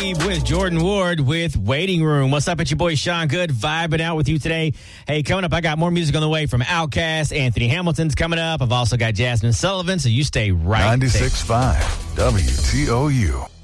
Talib with Jordan Ward with Waiting Room. What's up? It's your boy Sean Good, vibing out with you today. Hey, coming up, I got more music on the way from Outkast. Anthony Hamilton's coming up. I've also got Jasmine Sullivan, so you stay right there. 96.5 WTOU.